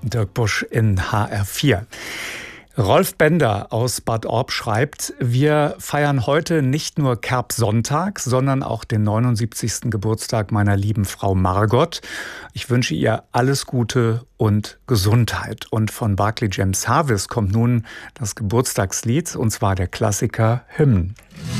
Dirk Busch in HR4. Rolf Bender aus Bad Orb schreibt: Wir feiern heute nicht nur Kerbsonntag, sondern auch den 79. Geburtstag meiner lieben Frau Margot. Ich wünsche ihr alles Gute und Gesundheit. Und von Barclay James Harris kommt nun das Geburtstagslied, und zwar der Klassiker Hymn.